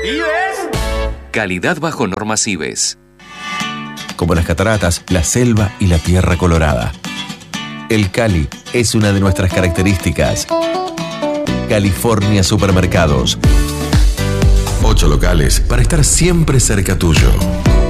¿Vives? Calidad bajo normas IBES. Como las cataratas, la selva y la tierra colorada. El Cali es una de nuestras características. California Supermercados. 8 locales para estar siempre cerca tuyo.